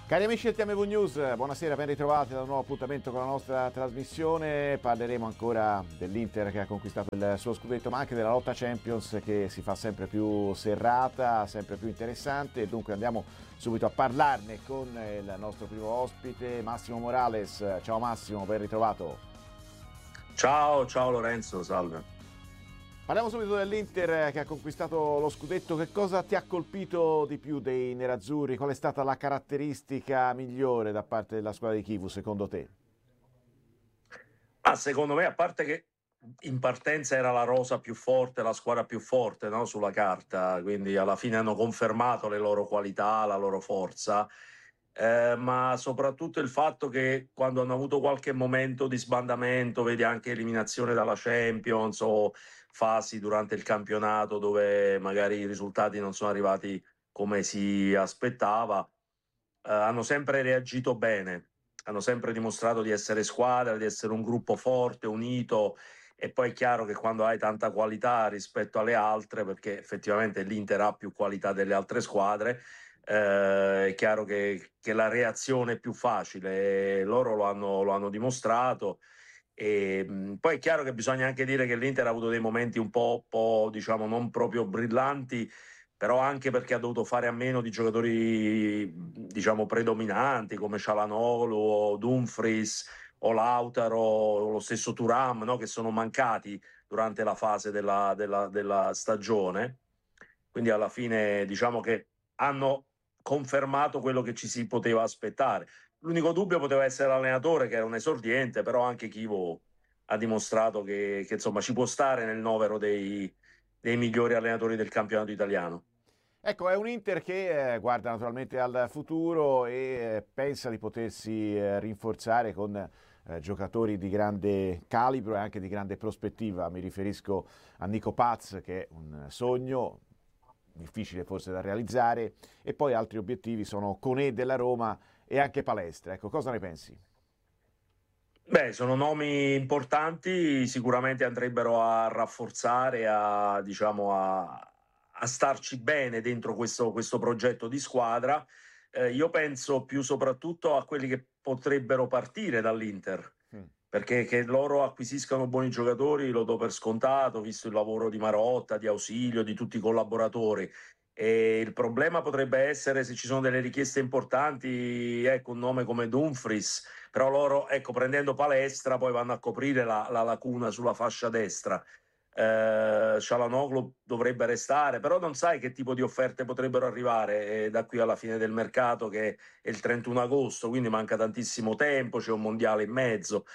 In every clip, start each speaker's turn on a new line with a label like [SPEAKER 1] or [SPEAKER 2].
[SPEAKER 1] Cari amici del TMV News, buonasera, ben ritrovati da un nuovo appuntamento con la nostra trasmissione. Parleremo ancora dell'Inter che ha conquistato il suo scudetto, ma anche della lotta Champions che si fa sempre più serrata, sempre più interessante. E dunque andiamo subito a parlarne con il nostro primo ospite, Massimo Morales. Ciao Massimo, ben ritrovato.
[SPEAKER 2] Ciao Lorenzo, salve.
[SPEAKER 1] Parliamo subito dell'Inter che ha conquistato lo scudetto. Che cosa ti ha colpito di più dei nerazzurri? Qual è stata la caratteristica migliore da parte della squadra di Chivu, secondo te?
[SPEAKER 2] Secondo me, a parte che in partenza era la rosa più forte, la squadra più forte, no? Sulla carta, quindi alla fine hanno confermato le loro qualità, la loro forza, ma soprattutto il fatto che quando hanno avuto qualche momento di sbandamento, vedi anche eliminazione dalla Champions o fasi durante il campionato dove magari i risultati non sono arrivati come si aspettava, hanno sempre reagito bene, hanno sempre dimostrato di essere squadra, di essere un gruppo forte, unito. E poi è chiaro che quando hai tanta qualità rispetto alle altre, perché effettivamente l'Inter ha più qualità delle altre squadre, è chiaro che la reazione è più facile. Loro lo hanno dimostrato. E poi è chiaro che bisogna anche dire che l'Inter ha avuto dei momenti un po', diciamo, non proprio brillanti, però anche perché ha dovuto fare a meno di giocatori, diciamo, predominanti come Çalhanoğlu o Dumfries o Lautaro o lo stesso Thuram, no? Che sono mancati durante la fase della stagione. Quindi alla fine diciamo che hanno confermato quello che ci si poteva aspettare. L'unico dubbio poteva essere l'allenatore, che era un esordiente, però anche Chivo ha dimostrato che insomma ci può stare nel novero dei migliori allenatori del campionato italiano.
[SPEAKER 1] Ecco, è un Inter che guarda naturalmente al futuro e pensa di potersi rinforzare con giocatori di grande calibro e anche di grande prospettiva. Mi riferisco a Nico Paz, che è un sogno difficile forse da realizzare, e poi altri obiettivi sono Conè della Roma e anche Palestra. Ecco, cosa ne pensi?
[SPEAKER 2] Beh, sono nomi importanti, sicuramente andrebbero a rafforzare, diciamo, a starci bene dentro questo progetto di squadra. Io penso più soprattutto a quelli che potrebbero partire dall'Inter,
[SPEAKER 1] Mm.
[SPEAKER 2] perché che loro acquisiscano buoni giocatori lo do per scontato, visto il lavoro di Marotta, di Ausilio, di tutti i collaboratori. E il problema potrebbe essere se ci sono delle richieste importanti, ecco, un nome come Dumfries, però loro, ecco, prendendo Palestra poi vanno a coprire la lacuna sulla fascia destra. Çalhanoğlu dovrebbe restare, però non sai che tipo di offerte potrebbero arrivare da qui alla fine del mercato, che è il 31 agosto, quindi manca tantissimo tempo, c'è un mondiale in mezzo.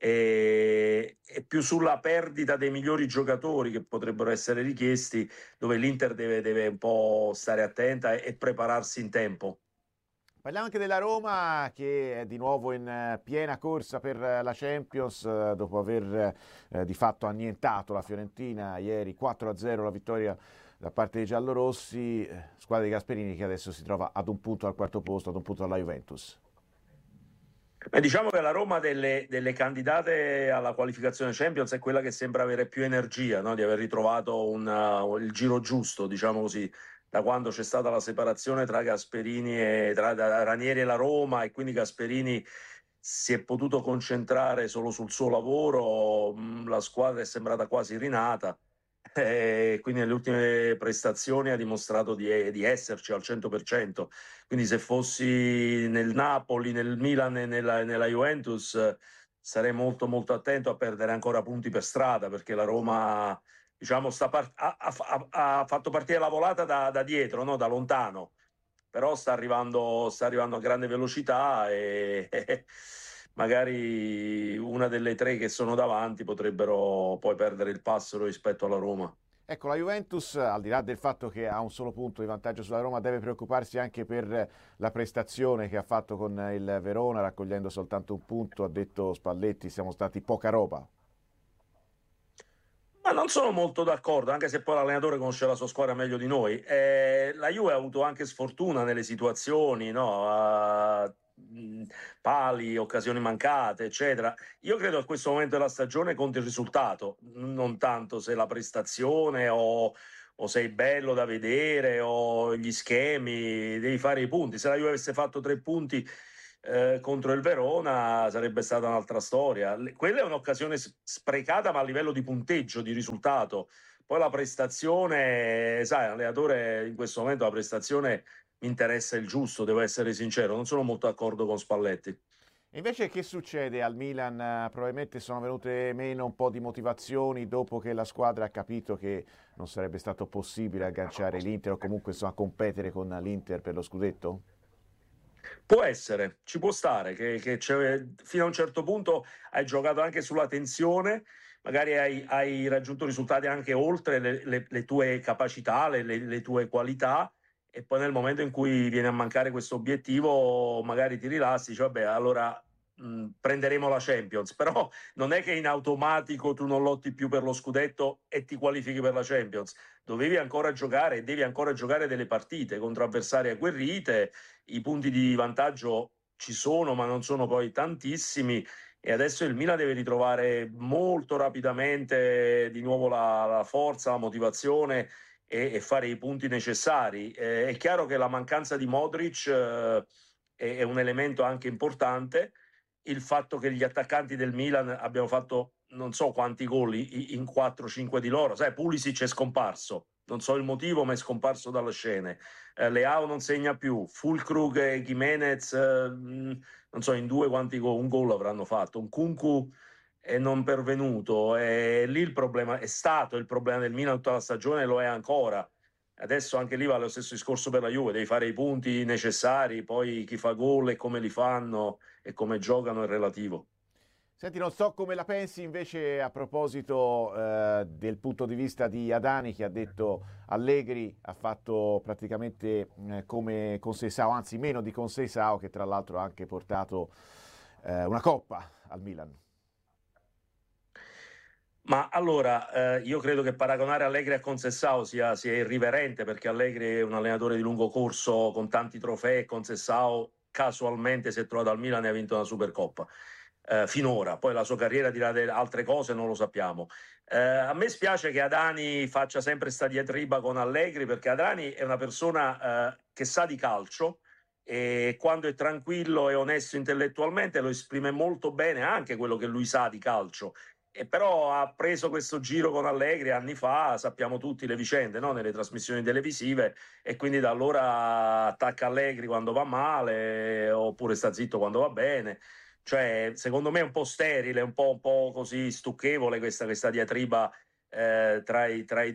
[SPEAKER 2] E più sulla perdita dei migliori giocatori che potrebbero essere richiesti, dove l'Inter deve un po' stare attenta e prepararsi in tempo.
[SPEAKER 1] Parliamo anche della Roma che è di nuovo in piena corsa per la Champions dopo aver di fatto annientato la Fiorentina ieri 4-0 la vittoria da parte dei giallorossi, squadra di Gasperini che adesso si trova ad un punto al quarto posto, ad un punto dalla Juventus.
[SPEAKER 2] Diciamo che la Roma delle candidate alla qualificazione Champions è quella che sembra avere più energia, no? Di aver ritrovato il giro giusto, diciamo così, da quando c'è stata la separazione tra Gasperini e tra Ranieri e la Roma, e quindi Gasperini si è potuto concentrare solo sul suo lavoro. La squadra è sembrata quasi rinata. E quindi nelle ultime prestazioni ha dimostrato di esserci al 100%. Quindi se fossi nel Napoli, nel Milan e nella Juventus, sarei molto molto attento a perdere ancora punti per strada, perché la Roma, diciamo, ha fatto partire la volata da dietro, no? Da lontano, però sta arrivando a grande velocità e magari una delle tre che sono davanti potrebbero poi perdere il passo rispetto alla Roma.
[SPEAKER 1] Ecco, la Juventus, al di là del fatto che ha un solo punto di vantaggio sulla Roma, deve preoccuparsi anche per la prestazione che ha fatto con il Verona, raccogliendo soltanto un punto, ha detto Spalletti, siamo stati poca roba.
[SPEAKER 2] Ma non sono molto d'accordo, anche se poi l'allenatore conosce la sua squadra meglio di noi. La Juve ha avuto anche sfortuna nelle situazioni, no? Pali, occasioni mancate, eccetera. Io credo che a questo momento della stagione conti il risultato, non tanto se la prestazione o sei bello da vedere o gli schemi, devi fare i punti. Se la Juve avesse fatto 3 punti contro il Verona sarebbe stata un'altra storia. Quella è un'occasione sprecata, ma a livello di punteggio, di risultato. Poi la prestazione, sai, allenatore in questo momento la prestazione mi interessa il giusto, devo essere sincero, non sono molto d'accordo con Spalletti.
[SPEAKER 1] E invece che succede al Milan? Probabilmente sono venute meno un po' di motivazioni dopo che la squadra ha capito che non sarebbe stato possibile agganciare l'Inter o comunque insomma, competere con l'Inter per lo scudetto?
[SPEAKER 2] Può essere, ci può stare, che fino a un certo punto hai giocato anche sulla tensione, magari hai raggiunto risultati anche oltre le tue capacità, le tue qualità, e poi nel momento in cui viene a mancare questo obiettivo magari ti rilassi, dici vabbè allora prenderemo la Champions, però non è che in automatico tu non lotti più per lo scudetto e ti qualifichi per la Champions, dovevi ancora giocare e devi ancora giocare delle partite contro avversari agguerrite, i punti di vantaggio ci sono ma non sono poi tantissimi, e adesso il Milan deve ritrovare molto rapidamente di nuovo la forza, la motivazione e fare i punti necessari. È chiaro che la mancanza di Modric è un elemento anche importante, il fatto che gli attaccanti del Milan abbiano fatto non so quanti gol in 4-5 di loro, sai, Pulisic è scomparso, non so il motivo, ma è scomparso dalle scene. Leao non segna più, Fulkrug e Gimenez non so in due quanti gol, un gol avranno fatto, un Kunku è non pervenuto, e lì il problema è stato il problema del Milan tutta la stagione, lo è ancora. Adesso anche lì va lo stesso discorso per la Juve, devi fare i punti necessari, poi chi fa gol e come li fanno e come giocano è relativo.
[SPEAKER 1] Senti, non so come la pensi invece a proposito del punto di vista di Adani che ha detto Allegri ha fatto praticamente come Conceição, anzi meno di Conceição che tra l'altro ha anche portato una coppa al Milan.
[SPEAKER 2] Ma allora, io credo che paragonare Allegri a Conceição sia irriverente, perché Allegri è un allenatore di lungo corso con tanti trofei e Conceição casualmente si è trovato al Milan e ha vinto una Supercoppa. Finora, poi la sua carriera dirà altre cose, non lo sappiamo. A me spiace che Adani faccia sempre sta diatriba con Allegri, perché Adani è una persona che sa di calcio e quando è tranquillo e onesto intellettualmente lo esprime molto bene anche quello che lui sa di calcio. E però ha preso questo giro con Allegri anni fa, sappiamo tutti le vicende, no? Nelle trasmissioni televisive, e quindi da allora attacca Allegri quando va male oppure sta zitto quando va bene. Cioè, secondo me è un po' sterile, un po' così stucchevole questa diatriba tra i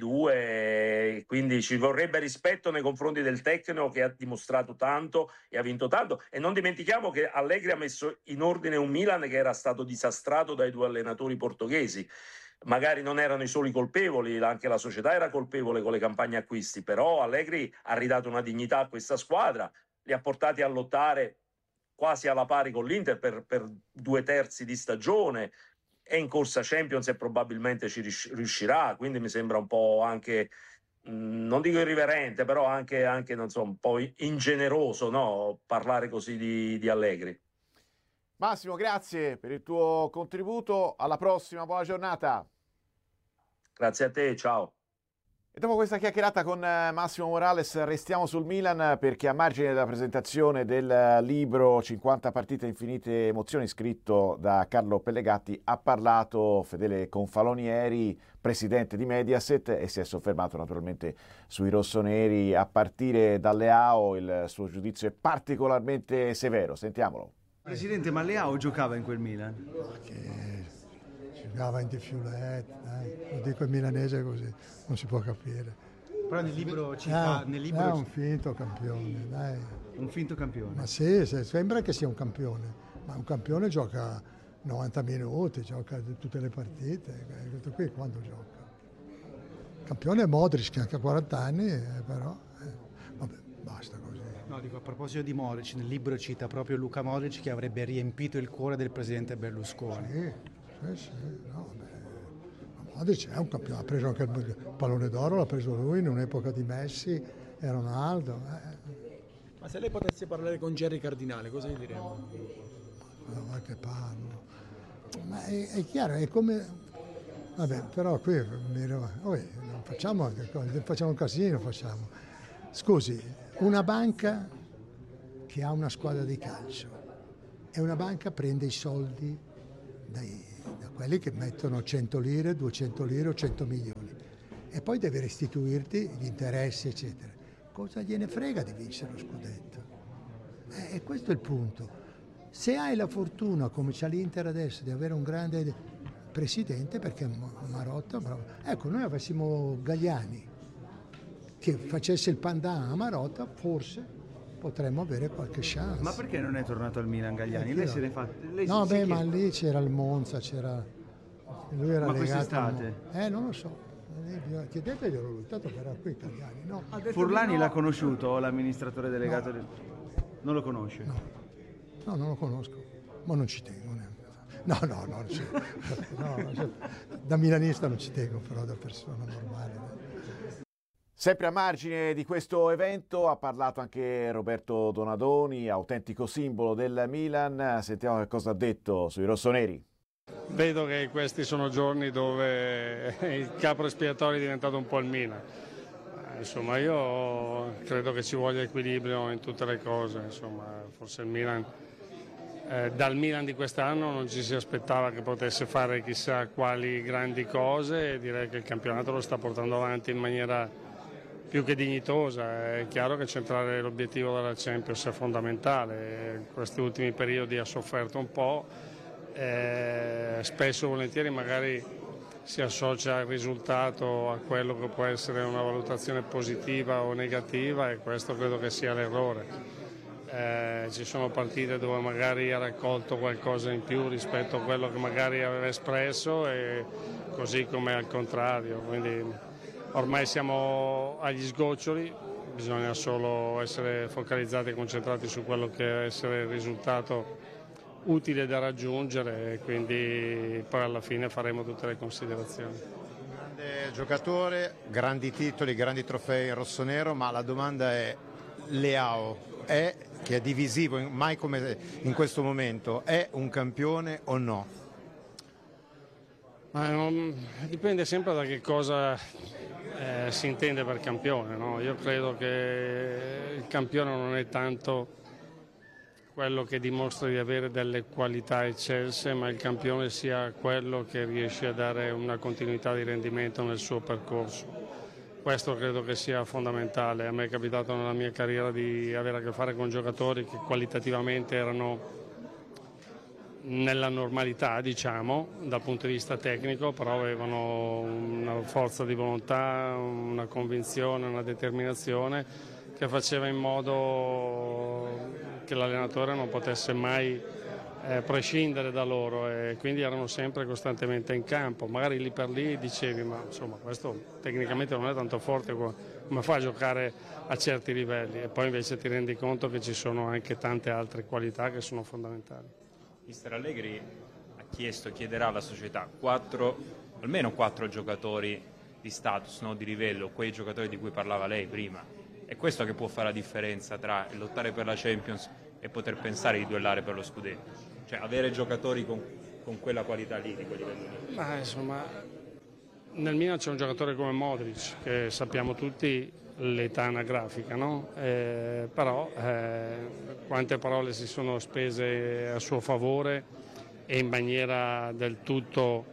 [SPEAKER 2] due, quindi ci vorrebbe rispetto nei confronti del tecnico che ha dimostrato tanto e ha vinto tanto, e non dimentichiamo che Allegri ha messo in ordine un Milan che era stato disastrato dai due allenatori portoghesi. Magari non erano i soli colpevoli, anche la società era colpevole con le campagne acquisti, però Allegri ha ridato una dignità a questa squadra, li ha portati a lottare quasi alla pari con l'Inter per 2/3 di stagione, è in corsa Champions e probabilmente ci riuscirà, quindi mi sembra un po' anche, non dico irriverente, però anche non so, un po' ingeneroso, no? Parlare così di Allegri.
[SPEAKER 1] Massimo, grazie per il tuo contributo, alla prossima, buona giornata.
[SPEAKER 2] Grazie a te, ciao.
[SPEAKER 1] E dopo questa chiacchierata con Massimo Morales restiamo sul Milan, perché a margine della presentazione del libro 50 partite infinite emozioni scritto da Carlo Pellegatti ha parlato Fedele Confalonieri, presidente di Mediaset, e si è soffermato naturalmente sui rossoneri. A partire da Leao il suo giudizio è particolarmente severo, sentiamolo.
[SPEAKER 3] Presidente, ma Leao giocava in quel Milan?
[SPEAKER 4] Che giocava in diffioletta, lo dico in milanese così non si può capire.
[SPEAKER 3] Però nel libro cita...
[SPEAKER 4] È un finto campione, dai.
[SPEAKER 3] Un finto campione?
[SPEAKER 4] Ma sì, sembra che sia un campione, ma un campione gioca 90 minuti, gioca tutte le partite, questo qui quando gioca. Il campione è Modric che anche ha 40 anni, però vabbè, basta così.
[SPEAKER 3] No, dico, a proposito di Modric, nel libro cita proprio Luka Modric che avrebbe riempito il cuore del presidente Berlusconi.
[SPEAKER 4] Sì, no, vabbè. Modric è un campione, ha preso anche il pallone d'oro, l'ha preso lui in un'epoca di Messi e Ronaldo.
[SPEAKER 5] Ma se lei potesse parlare con Gerry Cardinale, cosa gli diremmo?
[SPEAKER 4] Ma che parlo? Ma è chiaro, è come Vabbè, però qui facciamo un casino, facciamo. Scusi, una banca che ha una squadra di calcio e una banca prende i soldi da quelli che mettono 100 lire, 200 lire o 100 milioni e poi deve restituirti gli interessi, eccetera. Cosa gliene frega di vincere lo scudetto? E questo è il punto. Se hai la fortuna, come c'ha l'Inter adesso, di avere un grande presidente, perché Marotta, ecco, noi avessimo Galliani che facesse il pandan a Marotta, forse potremmo avere qualche chance.
[SPEAKER 6] Ma perché non è tornato al Milan Galliani? Lei se ne fa...
[SPEAKER 4] No, beh, ma lì c'era il Monza, lui era
[SPEAKER 6] ma
[SPEAKER 4] legato.
[SPEAKER 6] quest'estate?
[SPEAKER 4] Non lo so. Chiedete, glielo lottato per qui Galliani. No.
[SPEAKER 6] Furlani l'ha conosciuto, l'amministratore delegato?
[SPEAKER 4] No.
[SPEAKER 6] Non lo conosce?
[SPEAKER 4] No, non lo conosco, ma non ci tengo neanche. Da milanista non ci tengo, però da persona normale.
[SPEAKER 1] Sempre a margine di questo evento ha parlato anche Roberto Donadoni, autentico simbolo del Milan. Sentiamo che cosa ha detto sui rossoneri.
[SPEAKER 7] Vedo che questi sono giorni dove il capro espiatorio è diventato un po' il Milan. Insomma, io credo che ci voglia equilibrio in tutte le cose. Insomma, forse il Milan, dal Milan di quest'anno non ci si aspettava che potesse fare chissà quali grandi cose e direi che il campionato lo sta portando avanti in maniera più che dignitosa. È chiaro che centrare l'obiettivo della Champions è fondamentale. In questi ultimi periodi ha sofferto un po'. Spesso volentieri magari si associa il risultato a quello che può essere una valutazione positiva o negativa e questo credo che sia l'errore. Ci sono partite dove magari ha raccolto qualcosa in più rispetto a quello che magari aveva espresso e così come al contrario, quindi ormai siamo agli sgoccioli, bisogna solo essere focalizzati e concentrati su quello che deve essere il risultato utile da raggiungere e quindi poi alla fine faremo tutte le considerazioni.
[SPEAKER 8] Grande giocatore, grandi titoli, grandi trofei rossonero, ma la domanda è: Leao che è divisivo mai come in questo momento, è un campione o no?
[SPEAKER 7] Dipende sempre da che cosa si intende per campione, no? Io credo che il campione non è tanto quello che dimostra di avere delle qualità eccelse, ma il campione sia quello che riesce a dare una continuità di rendimento nel suo percorso. Questo credo che sia fondamentale. A me è capitato nella mia carriera di avere a che fare con giocatori che qualitativamente erano nella normalità, diciamo, dal punto di vista tecnico, però avevano una forza di volontà, una convinzione, una determinazione che faceva in modo che l'allenatore non potesse mai prescindere da loro e quindi erano sempre costantemente in campo. Magari lì per lì dicevi ma insomma questo tecnicamente non è tanto forte, come fa a giocare a certi livelli, e poi invece ti rendi conto che ci sono anche tante altre qualità che sono fondamentali.
[SPEAKER 9] Mister Allegri chiederà alla società almeno 4 giocatori di status, no, di livello, quei giocatori di cui parlava lei prima. È questo che può fare la differenza tra lottare per la Champions e poter pensare di duellare per lo scudetto, cioè avere giocatori con quella qualità lì, di quel livello lì.
[SPEAKER 7] Ma insomma, nel Milan c'è un giocatore come Modric, che sappiamo tutti l'età anagrafica, no? Però quante parole si sono spese a suo favore e in maniera del tutto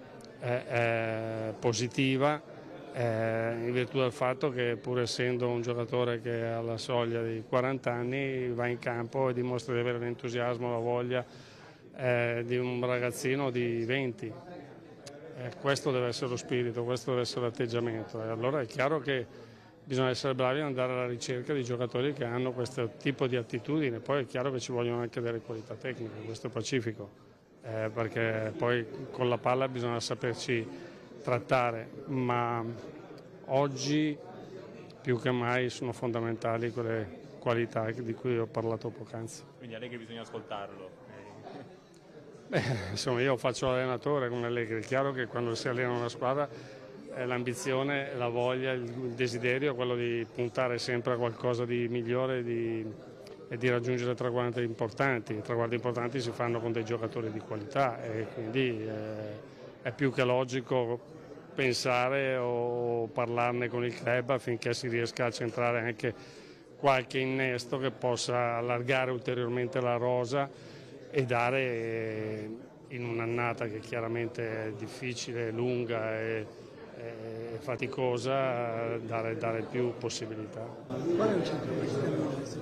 [SPEAKER 7] positiva, in virtù del fatto che pur essendo un giocatore che ha la soglia di 40 anni va in campo e dimostra di avere l'entusiasmo, la voglia di un ragazzino di 20. Questo deve essere lo spirito, questo deve essere l'atteggiamento, e allora è chiaro che bisogna essere bravi ad andare alla ricerca di giocatori che hanno questo tipo di attitudine. Poi è chiaro che ci vogliono anche delle qualità tecniche, questo è pacifico, perché poi con la palla bisogna saperci trattare, ma oggi più che mai sono fondamentali quelle qualità di cui ho parlato poc'anzi.
[SPEAKER 9] Quindi Allegri bisogna ascoltarlo.
[SPEAKER 7] Insomma, io faccio l'allenatore con Allegri, è chiaro che quando si allena una squadra l'ambizione, la voglia, il desiderio è quello di puntare sempre a qualcosa di migliore e di raggiungere traguardi importanti. I traguardi importanti si fanno con dei giocatori di qualità e quindi è più che logico pensare o parlarne con il club affinché si riesca a centrare anche qualche innesto che possa allargare ulteriormente la rosa e dare in un'annata che chiaramente è difficile, lunga e faticosa, dare più possibilità.
[SPEAKER 5] Qual è il centrocampista?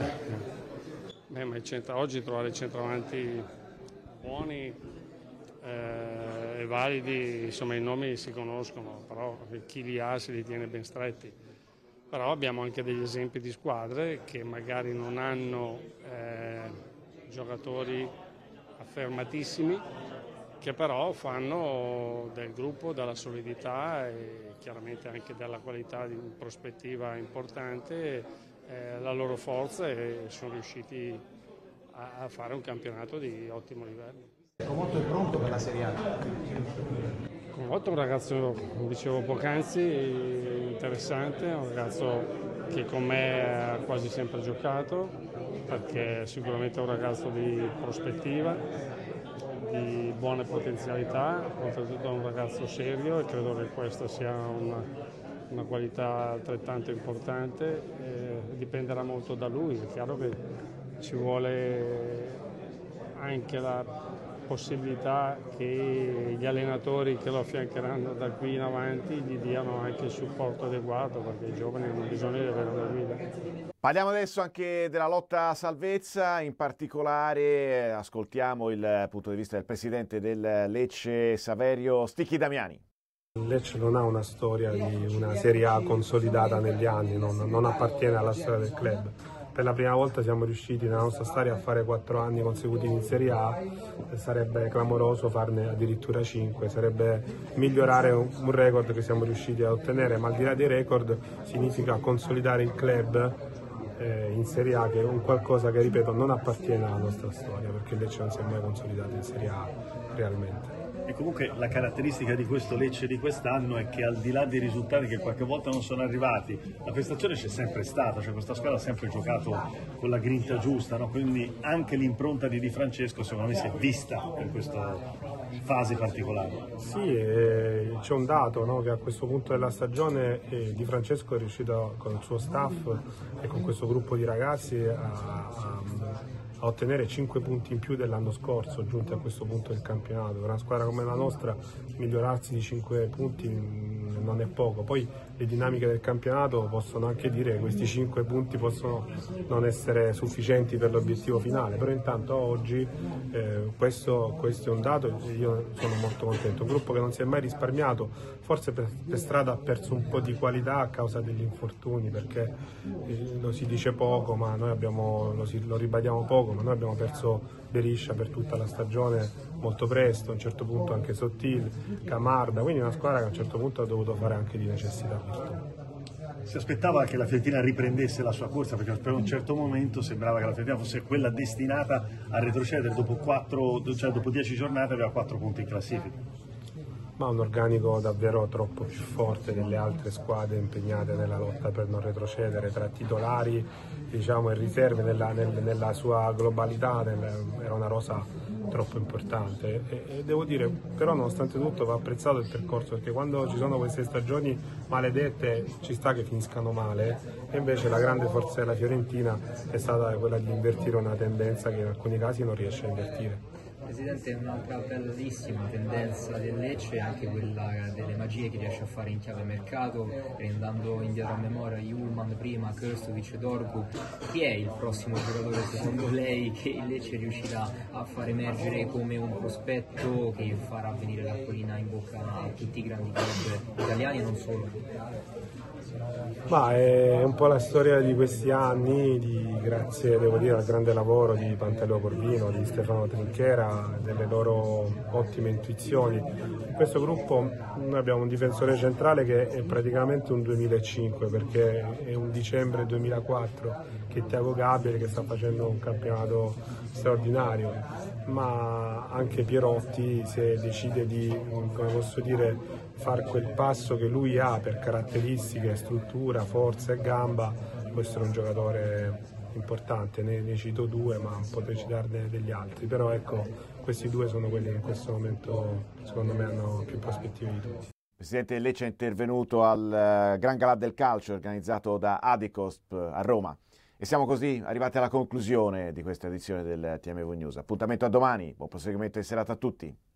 [SPEAKER 7] Ma oggi trovare centravanti buoni e validi, insomma i nomi si conoscono, però chi li ha se li tiene ben stretti. Però abbiamo anche degli esempi di squadre che magari non hanno giocatori affermatissimi, che però fanno del gruppo, della solidità e chiaramente anche della qualità di prospettiva importante la loro forza e sono riusciti a fare un campionato di ottimo livello.
[SPEAKER 5] Comotto è pronto per la Serie A?
[SPEAKER 7] Comotto è un ragazzo, dicevo poc'anzi, interessante, un ragazzo che con me ha quasi sempre giocato, perché sicuramente è un ragazzo di prospettiva, di buone potenzialità, oltretutto è un ragazzo serio e credo che questa sia una qualità altrettanto importante. Dipenderà molto da lui, è chiaro che ci vuole anche la possibilità che gli allenatori che lo affiancheranno da qui in avanti gli diano anche il supporto adeguato, perché i giovani hanno bisogno di avere una guida.
[SPEAKER 1] Parliamo adesso anche della lotta a salvezza, in particolare ascoltiamo il punto di vista del presidente del Lecce, Saverio Sticchi Damiani.
[SPEAKER 10] Il Lecce non ha una storia di una Serie A consolidata negli anni, non appartiene alla storia del club. Per la prima volta siamo riusciti nella nostra storia a fare 4 anni consecutivi in Serie A, sarebbe clamoroso farne addirittura 5, sarebbe migliorare un record che siamo riusciti a ottenere, ma al di là dei record significa consolidare il club in Serie A, che è un qualcosa che, ripeto, non appartiene alla nostra storia, perché il Lecce non si è mai consolidato in Serie A realmente.
[SPEAKER 11] E comunque la caratteristica di questo Lecce di quest'anno è che al di là dei risultati che qualche volta non sono arrivati, la prestazione c'è sempre stata, cioè questa squadra ha sempre giocato con la grinta giusta, no? Quindi anche l'impronta di Di Francesco secondo me si è vista per questa fase particolare.
[SPEAKER 10] Sì, c'è un dato, no? Che a questo punto della stagione Di Francesco è riuscito con il suo staff e con questo gruppo di ragazzi a ottenere 5 punti in più dell'anno scorso, giunti a questo punto del campionato. Per una squadra come la nostra migliorarsi di 5 punti non è poco. Poi le dinamiche del campionato possono anche dire che questi 5 punti possono non essere sufficienti per l'obiettivo finale, però intanto oggi questo è un dato e io sono molto contento. Un gruppo che non si è mai risparmiato, forse per strada ha perso un po' di qualità a causa degli infortuni, perché lo si dice poco, ma noi lo ribadiamo poco, ma noi abbiamo perso Beriscia per tutta la stagione molto presto, a un certo punto anche Sottil, Camarda, quindi una squadra che a un certo punto ha dovuto fare anche di necessità virtù.
[SPEAKER 11] Si aspettava che la Fiorentina riprendesse la sua corsa, perché per un certo momento sembrava che la Fiorentina fosse quella destinata a retrocedere, dopo 10 giornate aveva 4 punti in classifica.
[SPEAKER 10] Ma un organico davvero troppo più forte delle altre squadre impegnate nella lotta per non retrocedere, tra titolari, diciamo, e riserve nella sua globalità, era una rosa troppo importante e devo dire, però nonostante tutto va apprezzato il percorso, perché quando ci sono queste stagioni maledette ci sta che finiscano male, e invece la grande forza della Fiorentina è stata quella di invertire una tendenza che in alcuni casi non riesce a invertire.
[SPEAKER 12] Presidente, un'altra bellissima tendenza del Lecce è anche quella delle magie che riesce a fare in chiave mercato, andando indietro a memoria, Ullman prima, Krstovic, Dorgu. Chi è il prossimo giocatore secondo lei che il Lecce riuscirà a far emergere come un prospetto che farà venire l'acquolina in bocca a tutti i grandi club italiani e non solo?
[SPEAKER 10] Ma è un po' la storia di questi anni, grazie devo dire al grande lavoro di Pantaleo Corvino, di Stefano Trinchera, delle loro ottime intuizioni. In questo gruppo noi abbiamo un difensore centrale che è praticamente un 2005, perché è un dicembre 2004 che è Thiago Gabriel, che sta facendo un campionato straordinario, ma anche Pierotti, se decide di, come posso dire, fare quel passo che lui ha per caratteristiche, struttura, forza e gamba, può essere un giocatore importante. Ne cito 2, ma potrei citarne degli altri, però ecco, questi 2 sono quelli che in questo momento secondo me hanno più prospettive di tutti.
[SPEAKER 1] Presidente del Lecce è intervenuto al Gran Galà del Calcio organizzato da Adicosp a Roma. E siamo così arrivati alla conclusione di questa edizione del TMV News. Appuntamento a domani, buon proseguimento di serata a tutti.